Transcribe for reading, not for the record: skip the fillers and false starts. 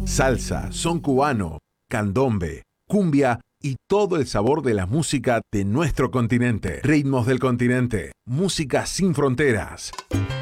Salsa, son cubano, candombe, cumbia y todo el sabor de la música de nuestro continente. Ritmos del continente, música sin fronteras.